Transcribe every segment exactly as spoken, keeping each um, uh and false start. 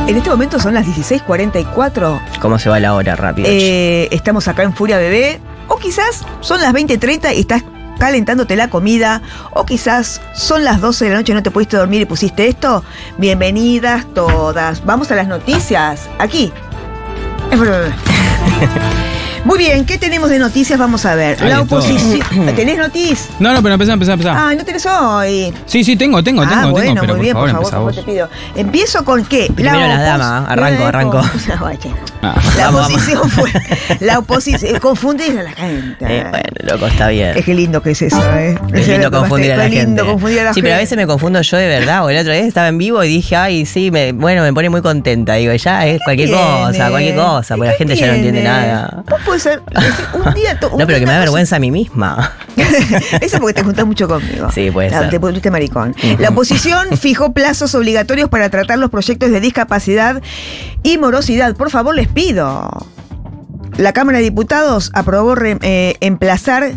En este momento son las dieciséis cuarenta y cuatro. ¿Cómo se va la hora rápido? Eh, estamos acá en Furia Bebé. O quizás son las veinte treinta y estás calentándote la comida. O quizás son las doce de la noche y no te pudiste dormir y pusiste esto. Bienvenidas todas. Vamos a las noticias. Aquí. Muy bien, ¿qué tenemos de noticias? Vamos a ver. Ay, La oposición. ¿Tenés noticias? No, no, pero empezá, empezá, empezá. Ah, no tenés hoy. Sí, sí, tengo, tengo, ah, tengo, bueno, tengo. Pero muy bien, por favor, por empezá favor, vos. te pido. Empiezo con qué. Primero la opos- dama, arranco, arranco. Ah, La Vamos, oposición fue. La oposición. Confundir a la gente. Eh, bueno, loco, está bien. Es que lindo que es eso, ¿eh? Es lindo confundir a la Qué lindo gente. confundir a la sí, gente. pero a veces me confundo yo de verdad. O el otro día estaba en vivo y dije, ay, sí, me, bueno, me pone muy contenta. Digo, ya es cualquier tiene? cosa, cualquier cosa, porque la ¿Qué gente ya no entiende tiene? nada. Vos podés ser. Un día. to- un No, pero día que me da una vergüenza a mí misma. cosa- Eso es porque te juntás mucho conmigo. Sí, puede La- ser. Te pusiste maricón. La oposición fijó plazos obligatorios para tratar los proyectos de discapacidad y morosidad. Por favor, les pido. La Cámara de Diputados aprobó re- eh, emplazar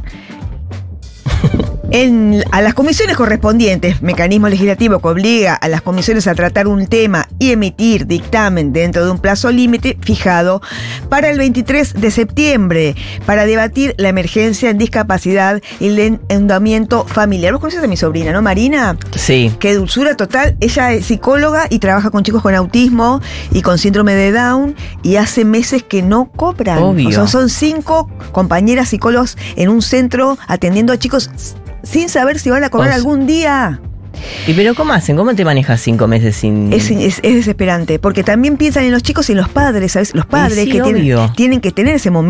en, a las comisiones correspondientes, mecanismo legislativo que obliga a las comisiones a tratar un tema y emitir dictamen dentro de un plazo límite fijado para el veintitrés de septiembre para debatir la emergencia en discapacidad y el endeudamiento familiar. Vos conocés a mi sobrina, ¿no, Marina? Sí. Qué dulzura total. Ella es psicóloga y trabaja con chicos con autismo y con síndrome de Down y hace meses que no cobran. Obvio. O sea, son cinco compañeras psicólogas en un centro atendiendo a chicos sin saber si van a cobrar O sea- algún día. ¿Y pero cómo hacen? ¿Cómo te manejas cinco meses sin...? Es, es- es desesperante, porque también piensan en los chicos y en los padres, ¿sabes? Los padres sí, que tienen, obvio. tienen que tener ese momento